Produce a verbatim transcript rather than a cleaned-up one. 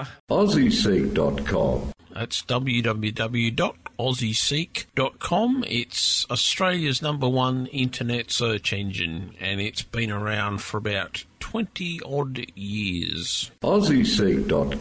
are Aussie Seek dot com. That's w w w dot aussie seek dot com. It's Australia's number one internet search engine, and it's been around for about twenty odd years. Aussie Seek dot